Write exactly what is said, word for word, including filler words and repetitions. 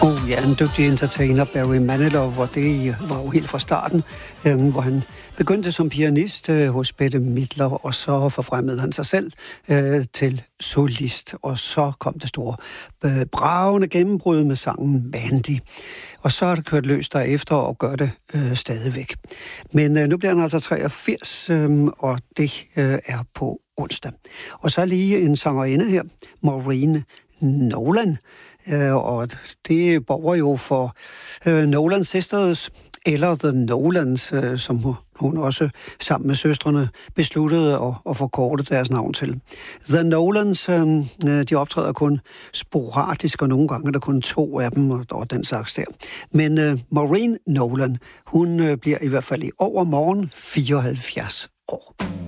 Oh ja, en dygtig entertainer, Barry Manilow, og det var jo helt fra starten, øh, hvor han begyndte som pianist øh, hos Bette Midler, og så forfremmede han sig selv øh, til solist, og så kom det store øh, bravende gennembrud med sangen Mandy. Og så er det kørt løs derefter og gør det øh, stadigvæk. Men øh, nu bliver han altså treogfirs, øh, og det øh, er på onsdag. Og så lige en sangerinde her, Maureen Nolan, øh, og det borger jo for øh, Nolan Sisters, eller The Nolans, øh, som hun også sammen med søstrene besluttede at, at forkorte deres navn til. The Nolans, øh, de optræder kun sporadisk, og nogle gange er der kun to af dem, og, og den slags der. Men øh, Maureen Nolan, hun øh, bliver i hvert fald i overmorgen fireoghalvfjerds år.